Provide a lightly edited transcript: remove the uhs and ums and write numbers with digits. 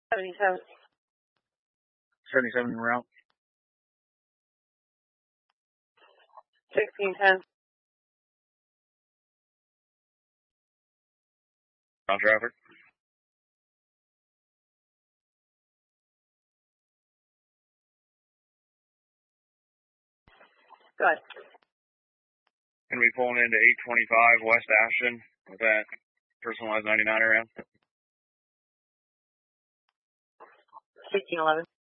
77. 77 en route. 1610. On traffic. Go ahead. Gonna be pulling into 825 West Ashton with that personalized 99 around. 1611.